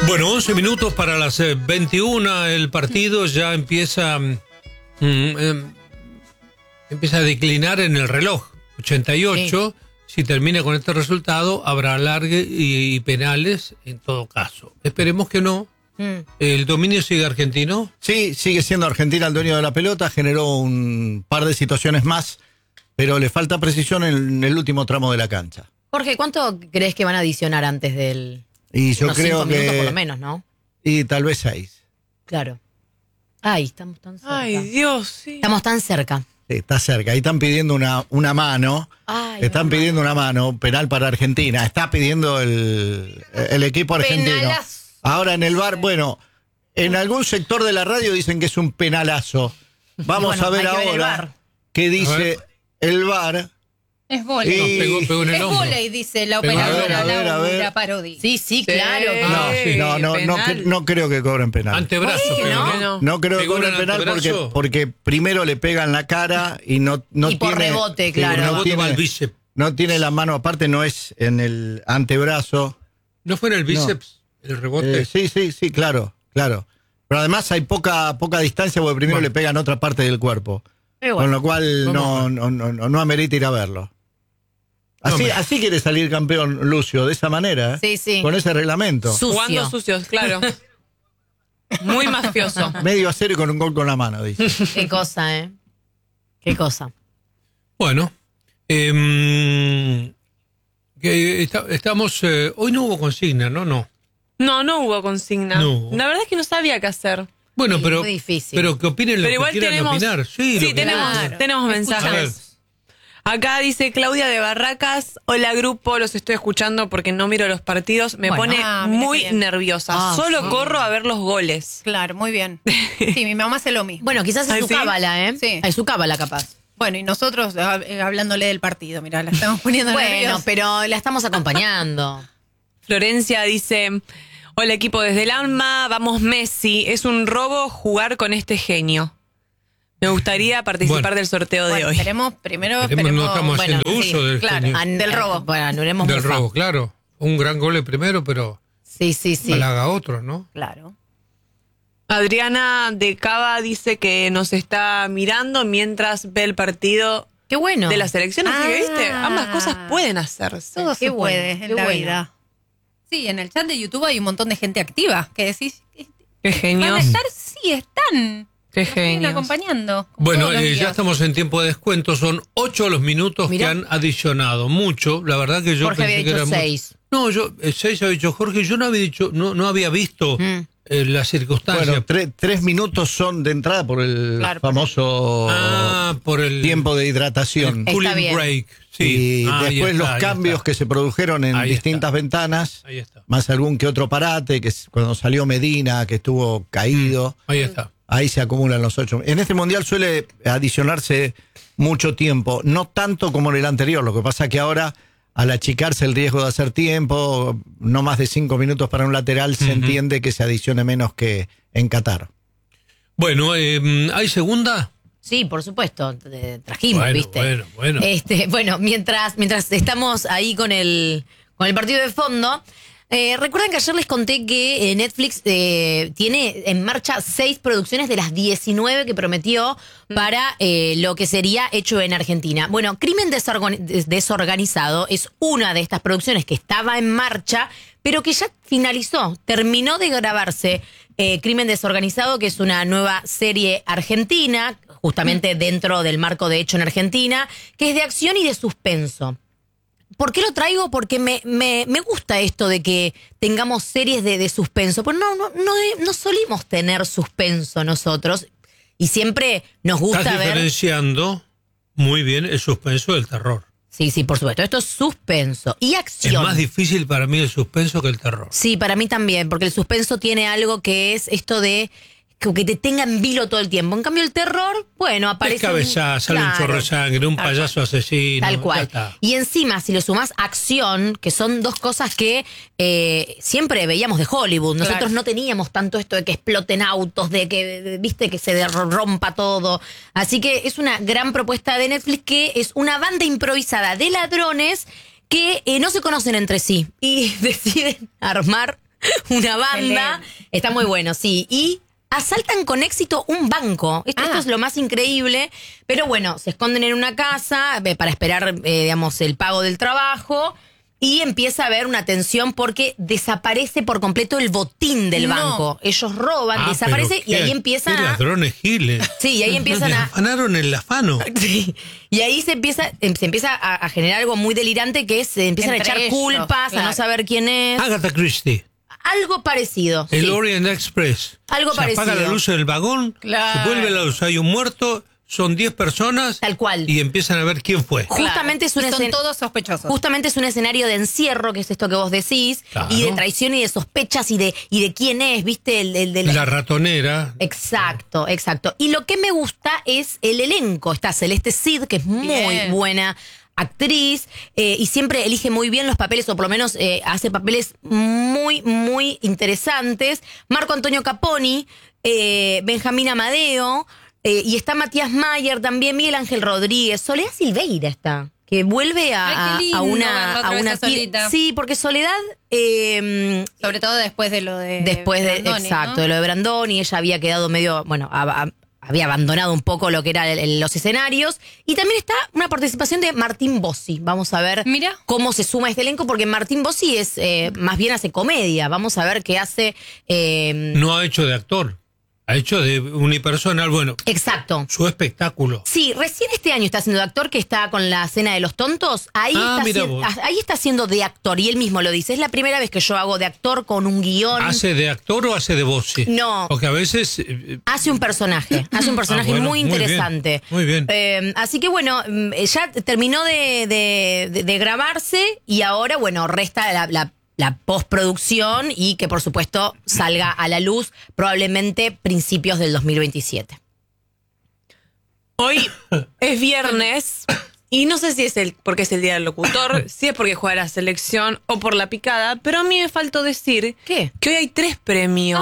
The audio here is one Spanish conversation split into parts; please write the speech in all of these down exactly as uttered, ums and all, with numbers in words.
Bueno, once minutos para las veintiuna, el partido ya empieza, mm, eh, empieza a declinar en el reloj, ochenta y ocho, sí. Si termina con este resultado habrá alargue y, y penales en todo caso. Esperemos que no. Mm. ¿El dominio sigue argentino? Sí, sigue siendo Argentina el dueño de la pelota, generó un par de situaciones más, pero le falta precisión en el último tramo de la cancha. Jorge, ¿cuánto crees que van a adicionar antes del...? Y yo unos creo cinco que... minutos por lo menos, ¿no? Y tal vez seis. Claro. Ay, estamos tan cerca. Ay, Dios, sí. Estamos tan cerca. Sí, está cerca. Ahí están pidiendo una, una mano. Ay, están mamá. pidiendo una mano, penal para Argentina. Está pidiendo el, el equipo argentino. Penalazo. Ahora en el V A R, bueno, en algún sector de la radio dicen que es un penalazo. Vamos bueno, a ver ahora qué dice el V A R. Es volei. Y... Pegó, pegó en el es hombro. volei, dice la Pegó. operadora A ver, a ver, a ver. Laura Parodi. Sí, sí, claro. Sí. No, no, no, no, cre- no creo que cobren penal. Antebrazo. ¿Por qué pegó, no? ¿no? No creo que ¿Pegó en cobren el penal porque, antebrazo? porque primero le pegan la cara y no, no Y por tiene... rebote, sí, claro. No Rebote va al tiene, bíceps. no tiene la mano, aparte no es en el antebrazo. ¿No fue en el bíceps el rebote? Eh, sí, sí, sí, claro, claro. Pero además hay poca poca distancia porque primero Bueno. le pegan otra parte del cuerpo. Pero Con bueno. lo cual no, Vamos. no, no, no, no amerita ir a verlo. Así, No, así quiere salir campeón Lucio, de esa manera, ¿eh? Sí, sí. Con ese reglamento. Sucio. Jugando sucios, claro. Muy mafioso. Medio a cero y con un gol con la mano, dice. Qué cosa, ¿eh? Qué cosa. Bueno, eh, que está- estamos... eh, hoy no hubo consigna, ¿no? No. No, no hubo consigna. No. La verdad es que no sabía qué hacer. Bueno, Sí, pero, muy difícil. pero que opinen lo Pero que igual quieran tenemos, opinar. Sí, lo que tenemos, quieran. tenemos A ver. mensajes. Acá dice Claudia de Barracas: hola grupo, los estoy escuchando porque no miro los partidos. Me Bueno. pone Ah, mira muy qué bien. nerviosa. Ah, Solo sí. corro a ver los goles. Claro, muy bien. Sí, mi mamá hace lo mismo. Bueno, quizás es ¿Ay, su sí? cábala, ¿eh? Sí. Es su cábala, capaz. Bueno, y nosotros ah, eh, hablándole del partido, mirá, la estamos poniendo Bueno, nerviosa. pero la estamos acompañando. Florencia dice: hola equipo desde el alma, vamos Messi. Es un robo jugar con este genio. Me gustaría participar Bueno. del sorteo de Bueno, hoy. esperemos, primero Esperemos, esperemos, no estamos bueno, haciendo sí, uso del claro, genio. An- del robo. Bueno, anulemos Del mufa. robo, claro. Un gran gol el primero, pero Sí, sí, sí. halaga a otro, ¿no? Claro. Adriana de Cava dice que nos está mirando mientras ve el partido Qué bueno. de la selección. Así que, ¿viste? Ah. Ambas cosas pueden hacerse. Todo Qué se bueno, puede en qué la bueno. vida. Sí, en el chat de YouTube hay un montón de gente activa que decís, Qué ¿van genios. a estar? Sí, están. Qué Nos vienen genios. acompañando. como Bueno, todos los eh, ya días. estamos en tiempo de descuento. Son ocho los minutos Mirá. que han adicionado. Mucho. La verdad que yo Jorge pensé había que dicho era mucho. seis. No, yo, eh, seis había dicho Jorge. Yo no había dicho, no, no había visto Mm. eh, las circunstancias. Bueno, tre- tres minutos son de entrada por el Claro, famoso ah, por el tiempo de hidratación. Está cooling bien. break. Sí. Y Ah, ahí después está, los ahí cambios está. que se produjeron en Ahí distintas está. ventanas, Ahí está. más algún que otro parate, que es cuando salió Medina, que estuvo caído, Ahí está. ahí se acumulan los ocho. En este mundial suele adicionarse mucho tiempo, no tanto como en el anterior, lo que pasa que ahora, al achicarse el riesgo de hacer tiempo, no más de cinco minutos para un lateral, se Ujú. entiende que se adicione menos que en Qatar. Bueno, eh, ¿hay segunda? Sí, por supuesto. Te trajimos, Bueno, ¿viste? bueno, bueno. Este, bueno, mientras, mientras estamos ahí con el, con el partido de fondo, eh, recuerden que ayer les conté que eh, Netflix eh, tiene en marcha seis producciones de las diecinueve que prometió para eh, lo que sería hecho en Argentina. Bueno, Crimen Desorgan- Des- Desorganizado es una de estas producciones que estaba en marcha, pero que ya finalizó, terminó de grabarse. Eh, Crimen Desorganizado, que es una nueva serie argentina, justamente dentro del marco de hecho en Argentina, que es de acción y de suspenso. ¿Por qué lo traigo? Porque me, me, me gusta esto de que tengamos series de, de suspenso. Pues no, no, no, no solimos tener suspenso nosotros. Y siempre nos gusta Estás ver. diferenciando muy bien el suspenso del terror. Sí, sí, por supuesto. Esto es suspenso y Es acción. más difícil para mí el suspenso que el terror. Sí, para mí también, porque el suspenso tiene algo que es esto de que que te tenga en vilo todo el tiempo. En cambio, el terror, bueno, aparece. Es cabezazo, sale un Claro. chorro de sangre, un Tal payaso asesino. Tal ya cual. está. Y encima, si le sumás acción, que son dos cosas que eh, siempre veíamos de Hollywood. Nosotros Claro. no teníamos tanto esto de que exploten autos, de que, de- viste, que se der- rompa todo. Así que es una gran propuesta de Netflix, que es una banda improvisada de ladrones que eh, no se conocen entre sí y deciden armar una banda. Excelente. Está muy bueno, sí. Y asaltan con éxito un banco. Esto, Ah. esto es lo más increíble. Pero bueno, se esconden en una casa eh, para esperar, eh, digamos, el pago del trabajo. Y empieza a haber una tensión porque desaparece por completo el botín del No. banco. Ellos roban, Ah, desaparece pero y ahí qué- empiezan qué a... ladrones giles. Sí, y ahí empiezan Le a... afanaron el afano. Sí. Y ahí se empieza, em- se empieza a, a generar algo muy delirante que es, se empiezan Entre a echar ellos, culpas, a claro. no saber quién es. Agatha Christie. Algo parecido. El sí. Orient Express. Algo se apaga parecido. la luz del vagón, Claro. se vuelve la luz, hay un muerto, son diez personas. Tal cual. Y empiezan a ver quién fue. Claro. Justamente es un Y son escen- todos sospechosos. Justamente es un escenario de encierro, que es esto que vos decís, Claro. y de traición y de sospechas y de, y de quién es, ¿viste? El, el de la- La ratonera. Exacto, exacto. Y lo que me gusta es el elenco. Está Celeste Cid, que es muy Bien. buena actriz eh, y siempre elige muy bien los papeles, o por lo menos eh, hace papeles muy, muy interesantes. Marco Antonio Caponi, eh, Benjamín Amadeo, eh, y está Matías Mayer también, Miguel Ángel Rodríguez, Soledad Silveira está, que vuelve a, Ay, qué lindo a verla una... otra A vez una a Solita. sí, porque Soledad... eh, Sobre todo después de lo de. Después de, Brandoni, exacto, ¿no? de lo de Brandoni, ella había quedado medio, bueno, a- a- había abandonado un poco lo que eran el- el- los escenarios. Y también está una participación de Martín Bossi. Vamos a ver Mira. cómo se suma a este elenco, porque Martín Bossi es, eh, más bien hace comedia. Vamos a ver qué hace. eh, No ha hecho de actor, ha hecho de unipersonal. Bueno, Exacto. su espectáculo. Sí, recién este año está haciendo de actor, que está con la cena de los tontos. Ahí, Ah, está, mira haci- vos. ahí está haciendo de actor, y él mismo lo dice. Es la primera vez que yo hago de actor con un guión. ¿Hace de actor o hace de voz? Sí. No. Porque a veces. eh, Hace un personaje, hace un personaje Ah, bueno, muy muy bien, interesante. muy bien. Eh, así que bueno, mm, ya terminó de, de- de- de grabarse y ahora, bueno, resta la, la- la postproducción y que por supuesto salga a la luz probablemente principios del dos mil veintisiete. Hoy es viernes y no sé si es el porque es el día del locutor, si es porque juega la selección o por la picada, pero a mí me faltó decir ¿Qué? que hoy hay tres premios.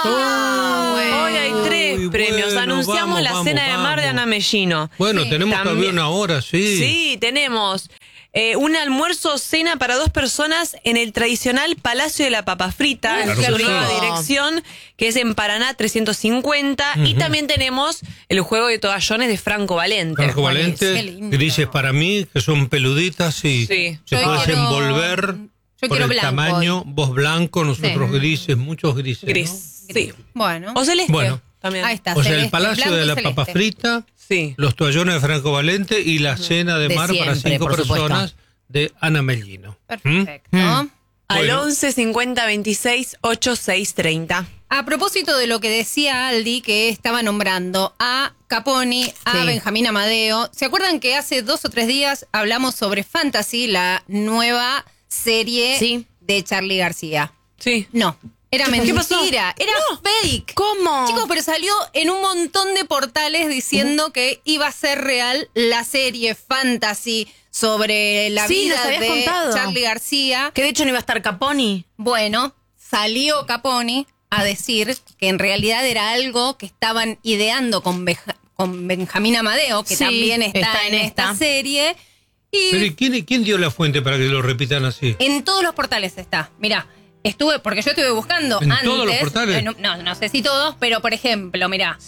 Ah, bueno. Hoy hay tres Uy, premios. bueno, Anunciamos vamos, la vamos, cena de mar de vamos. Ana Mellino. Bueno, Sí, tenemos también. todavía una hora, sí. Sí, tenemos eh, un almuerzo cena para dos personas en el tradicional Palacio de la Papa Frita, Uy, en qué su nueva rico. dirección, que es en Paraná trescientos cincuenta. Y también tenemos el juego de toallones de Franco Valente. Franco Qué Valente, lindo. grises para mí, que son peluditas y Sí. se Yo puede quiero- desenvolver yo por quiero el blanco tamaño. Vos blanco, nosotros Sí. grises, muchos grises. ¿no? Gris. Sí. Bueno. O celeste. Bueno. También. Ahí está. O sea, el celeste, Palacio blanco de y la celeste. Papa Frita, Sí. los toallones de Franco Valente y la cena de, De mar para siempre, cinco por supuesto. personas de Ana Mellino. Perfecto. Mm. Al Bueno. once cincuenta veintiséis ochenta y seis treinta. A propósito de lo que decía Aldi, que estaba nombrando a Caponi, a Sí. Benjamín Amadeo, ¿se acuerdan que hace dos o tres días hablamos sobre Fantasy, la nueva serie Sí. de Charlie García? Sí. No, era ¿Qué mentira, pasó? era fake. ¿Cómo? Chicos, pero salió en un montón de portales diciendo que iba a ser real la serie Fantasy sobre la Sí, nos vida habías de contado. Charlie García. Que de hecho no iba a estar Caponi. Bueno, salió Caponi a decir que en realidad era algo que estaban ideando con, Beja- con Benjamín Amadeo, que Sí, también está, está en en esta esta. serie. Y Pero ¿y quién, quién dio la fuente para que lo repitan así? en todos los portales está. Mirá, estuve, porque yo estuve buscando ¿En antes. todos los portales? eh, No, no, no sé si todos, pero por ejemplo, mirá.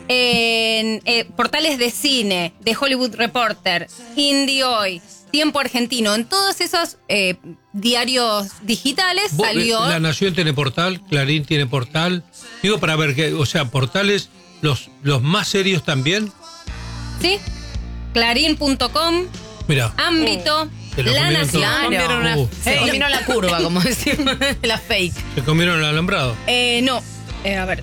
En eh, portales de cine, de Hollywood Reporter, Indie Hoy, Tiempo Argentino, en todos esos eh, diarios digitales Vos, salió. La Nación tiene portal, Clarín tiene portal. Digo para ver que, o sea, portales, los, los más serios también. ¿Sí? Clarín punto com, Mira, Ámbito, Se lo La comieron todo. Nación. Comieron una- Uh, Se comieron la curva, como decimos, la fake. se comieron el alambrado. Eh, no, eh, a ver.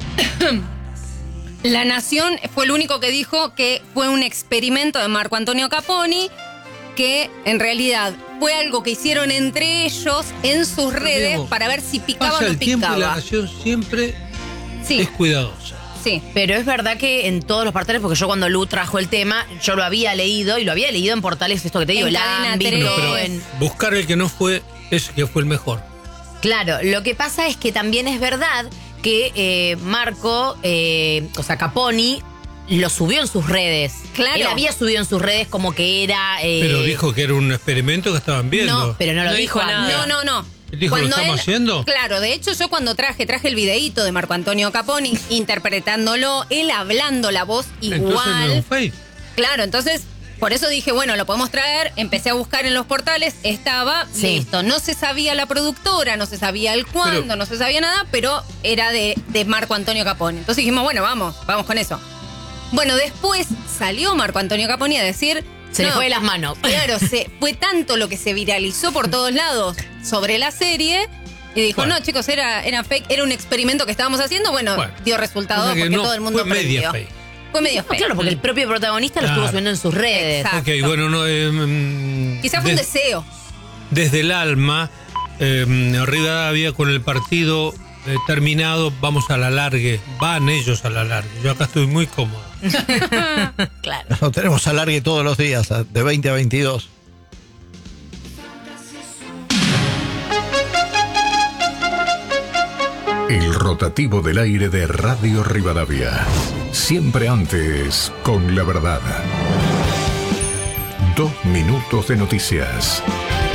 La Nación fue el único que dijo que fue un experimento de Marco Antonio Caponi, que en realidad fue algo que hicieron entre ellos en sus redes Diego, para ver si picaba o Pasa no el tiempo y la picaba. Nación siempre Sí, es cuidadosa. sí. Pero es verdad que en todos los portales, porque yo cuando Lu trajo el tema, yo lo había leído y lo había leído en portales, esto que te digo, En el Cadena ámbito, tres. Pero en- buscar el que no fue, ese que fue el mejor. Claro, lo que pasa es que también es verdad que eh, Marco, eh, o sea, Caponi, lo subió en sus redes. Claro. Él había subido en sus redes como que era... eh, Pero dijo que era un experimento que estaban viendo. No, pero no lo No dijo dijo nada. antes. No, no, no. Dijo, ¿lo estamos él- haciendo? Claro, de hecho yo cuando traje, traje el videíto de Marco Antonio Caponi interpretándolo, él hablando la voz Entonces no es un igual. fake. Claro, entonces por eso dije, bueno, lo podemos traer. Empecé a buscar en los portales, estaba Sí. listo. No se sabía la productora, no se sabía el cuándo, Pero- no se sabía nada, pero era de, de Marco Antonio Caponi. Entonces dijimos, bueno, vamos, vamos con eso. Bueno, después salió Marco Antonio Caponi a decir... Se le no, fue de las manos. Claro, se, fue tanto lo que se viralizó por todos lados sobre la serie y dijo, Bueno. no, chicos, era, era fake, era un experimento que estábamos haciendo. Bueno, Bueno. dio resultado O sea que porque no, todo el mundo fue media aprendió. fake. Fue medio No, fake. claro, porque el propio protagonista lo Claro. estuvo subiendo en sus redes. Exacto. Ok, bueno, no, eh, mm, Quizás fue un des- deseo. desde el alma, eh, Rivadavia con el partido eh, terminado, vamos a la largue, van ellos a la largue. Yo acá estoy muy cómodo. Claro. Lo tenemos alargue todos los días, a- de veinte a veintidós. El rotativo del aire de Radio Rivadavia. Siempre antes, con la verdad. Dos minutos de noticias.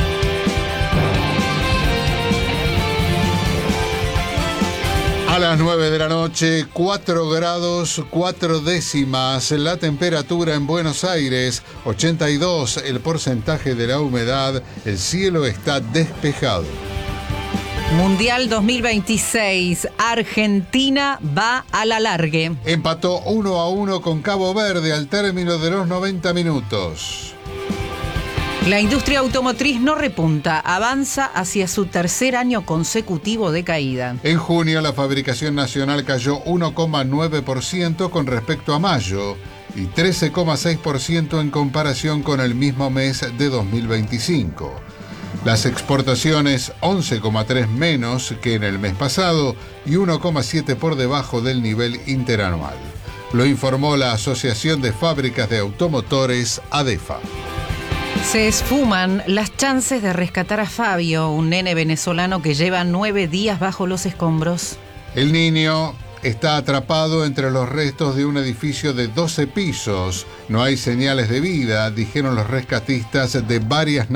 A las nueve de la noche, cuatro grados, cuatro décimas. La temperatura en Buenos Aires, ochenta y dos el porcentaje de la humedad. El cielo está despejado. Mundial dos mil veintiséis. Argentina va a la largue. Empató uno a uno con Cabo Verde al término de los noventa minutos. La industria automotriz no repunta, avanza hacia su tercer año consecutivo de caída. En junio, la fabricación nacional cayó uno coma nueve por ciento con respecto a mayo y trece coma seis por ciento en comparación con el mismo mes de dos mil veinticinco. Las exportaciones once coma tres menos que en el mes pasado y uno coma siete por debajo del nivel interanual. Lo informó la Asociación de Fábricas de Automotores, ADEFA. Se esfuman las chances de rescatar a Fabio, un nene venezolano que lleva nueve días bajo los escombros. El niño está atrapado entre los restos de un edificio de doce pisos. No hay señales de vida, dijeron los rescatistas de varias